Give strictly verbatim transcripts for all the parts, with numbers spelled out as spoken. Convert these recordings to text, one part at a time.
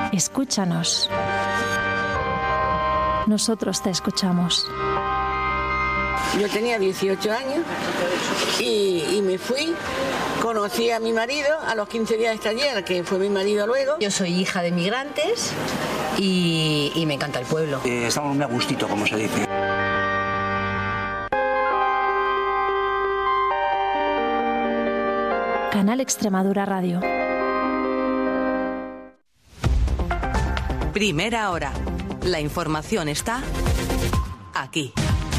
Escúchanos. Nosotros te escuchamos. Yo tenía dieciocho años y, y me fui. Conocí a mi marido a los quince días de estar allí, que fue mi marido luego. Yo soy hija de migrantes y, y me encanta el pueblo. Eh, estamos muy a gustito, como se dice. Canal Extremadura Radio. Primera hora. La información está aquí.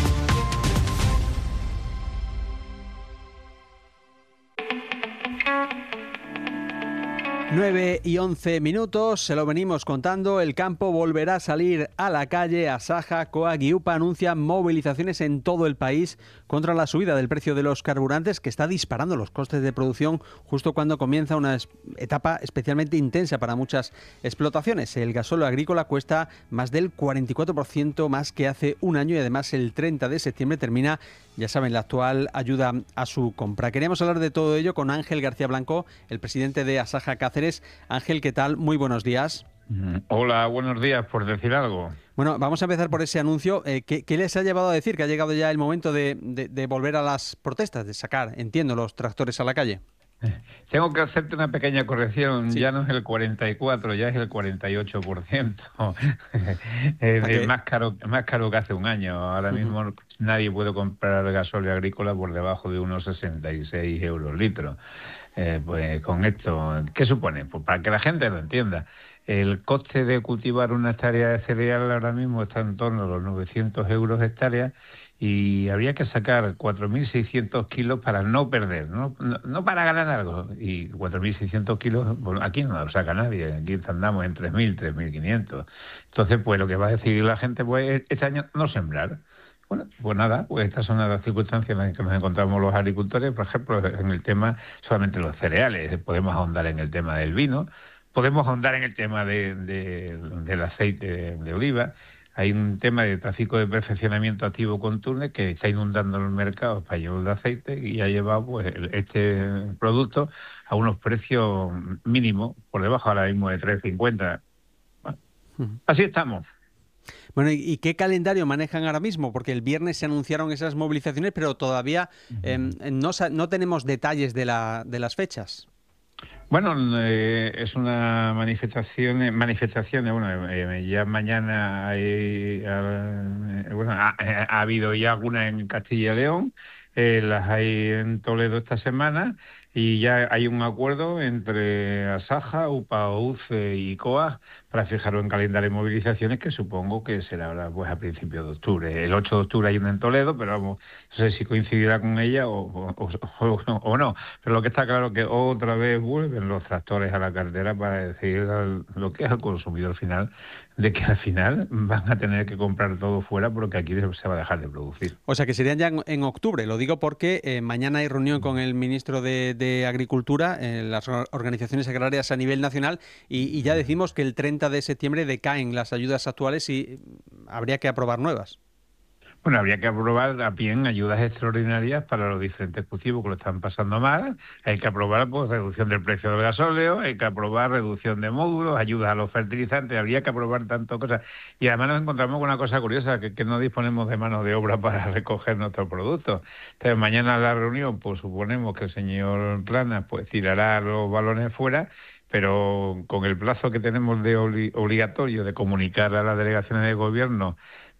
nueve y once minutos, se lo venimos contando, el campo volverá a salir a la calle. Asaja, COAG y UPA anuncian movilizaciones en todo el país contra la subida del precio de los carburantes, que está disparando los costes de producción justo cuando comienza una etapa especialmente intensa para muchas explotaciones. El gasóleo agrícola cuesta más del cuarenta y cuatro por ciento más que hace un año y además el treinta de septiembre termina, ya saben, la actual ayuda a su compra. Queríamos hablar de todo ello con Ángel García Blanco, el presidente de Asaja Cáceres. Ángel, ¿qué tal? Muy buenos días. Hola, buenos días, por decir algo. Bueno, vamos a empezar por ese anuncio. Eh, ¿qué, ¿Qué les ha llevado a decir que ha llegado ya el momento de, de, de volver a las protestas, de sacar, entiendo, los tractores a la calle? Tengo que hacerte una pequeña corrección. Sí. Ya no es el cuarenta y cuatro, ya es el cuarenta y ocho por ciento. es, es más caro, más caro que hace un año. Ahora uh-huh. mismo nadie puede comprar gasóleo agrícola por debajo de unos sesenta y seis euros litro. Eh, pues con esto, ¿qué supone? Pues para que la gente lo entienda. El coste de cultivar una hectárea de cereal ahora mismo está en torno a los novecientos euros hectárea y habría que sacar cuatro mil seiscientos kilos para no perder, ¿no? No, no para ganar algo. Y cuatro mil seiscientos kilos, bueno, aquí no lo saca nadie, aquí andamos en tres mil, tres mil quinientos. Entonces, pues lo que va a decidir la gente, pues este año no sembrar. Bueno, pues nada, pues estas son las circunstancias en las que nos encontramos los agricultores. Por ejemplo, en el tema solamente los cereales, podemos ahondar en el tema del vino, podemos ahondar en el tema de, de, del aceite de, de oliva. Hay un tema de tráfico de perfeccionamiento activo con túnel que está inundando el mercado español de aceite y ha llevado pues este producto a unos precios mínimos, por debajo ahora mismo de tres cincuenta. Bueno, así estamos. Bueno, ¿y qué calendario manejan ahora mismo? Porque el viernes se anunciaron esas movilizaciones, pero todavía eh, no, no tenemos detalles de, la, de las fechas. Bueno, eh, es una manifestación, manifestaciones, bueno, eh, ya mañana hay, eh, bueno, ha, ha habido ya algunas en Castilla y León, eh, las hay en Toledo esta semana, y ya hay un acuerdo entre Asaja, UPA, U C E y COAG para fijarlo en calendario de movilizaciones, que supongo que será ahora pues a principios de octubre. El ocho de octubre hay una en Toledo, pero vamos, no sé si coincidirá con ella o, o, o, o, o no. Pero lo que está claro es que otra vez vuelven los tractores a la cartera para decir al, lo que es al consumidor final, de que al final van a tener que comprar todo fuera porque aquí se va a dejar de producir. O sea que serían ya en, en octubre. Lo digo porque eh, mañana hay reunión con el ministro de, de Agricultura, en las organizaciones agrarias a nivel nacional, y, y ya decimos que el treinta de septiembre decaen las ayudas actuales y habría que aprobar nuevas. Bueno, habría que aprobar también ayudas extraordinarias para los diferentes cultivos que lo están pasando mal. Hay que aprobar pues reducción del precio del gasóleo, hay que aprobar reducción de módulos, ayudas a los fertilizantes, habría que aprobar tantas cosas. Y además nos encontramos con una cosa curiosa, que, que no disponemos de mano de obra para recoger nuestros productos. Entonces, mañana en la reunión, pues suponemos que el señor Planas pues tirará los balones fuera, pero con el plazo que tenemos de obli- obligatorio de comunicar a las delegaciones de gobierno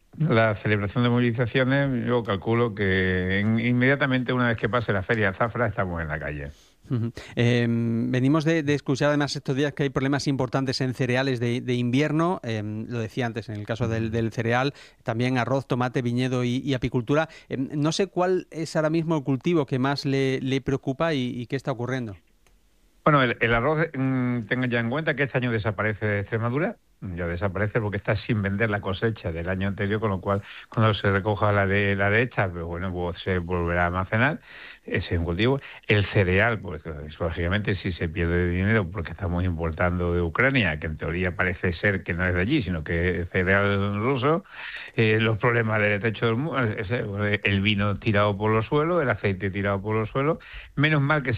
la celebración de movilizaciones, yo calculo que en, inmediatamente una vez que pase la feria de Zafra estamos en la calle. Uh-huh. Eh, venimos de, de escuchar además estos días que hay problemas importantes en cereales de, de invierno, eh, lo decía antes en el caso del, del cereal, también arroz, tomate, viñedo y, y apicultura. Eh, no sé cuál es ahora mismo el cultivo que más le, le preocupa y, y qué está ocurriendo. Bueno, el, el arroz, mmm, tenga ya en cuenta que este año desaparece de Extremadura, ya desaparece porque está sin vender la cosecha del año anterior, con lo cual cuando se recoja la de la de esta, pues bueno, pues se volverá a almacenar, ese es un cultivo. El cereal, pues lógicamente si se pierde dinero porque estamos importando de Ucrania, que en teoría parece ser que no es de allí, sino que es cereal ruso, eh, los problemas del techo del mundo, el vino tirado por los suelos, el aceite tirado por los suelos, menos mal que